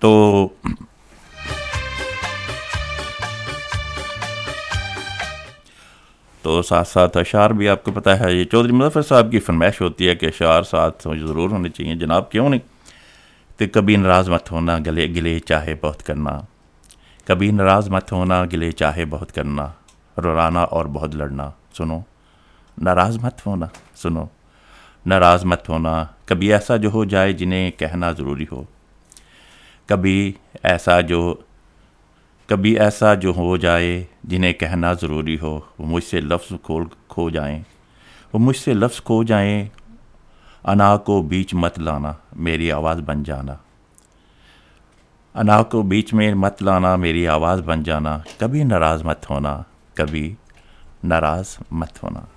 तो साथ साथ अशार भी आपको पता है, ये चौधरी मुज़फ़्फ़र साहब की फरमाइश होती है कि अशार साथ ज़रूर होने चाहिए। जनाब क्यों नहीं। तो कभी नाराज़ मत होना, गले गिले चाहे बहुत करना, कभी नाराज़ मत होना, गिले चाहे बहुत करना, रुलाना और बहुत लड़ना, सुनो नाराज़ मत होना, सुनो नाराज़ मत होना। कभी ऐसा जो हो जाए जिन्हें कहना ज़रूरी हो, कभी ऐसा जो हो जाए जिन्हें कहना ज़रूरी हो, वो मुझसे लफ्ज़ खो जाएं, वो मुझसे लफ्ज़ खो जाएं। अना को बीच मत लाना, मेरी आवाज़ बन जाना, अना को बीच में मत लाना, मेरी आवाज़ बन जाना। कभी नाराज़ मत होना, कभी नाराज़ मत होना।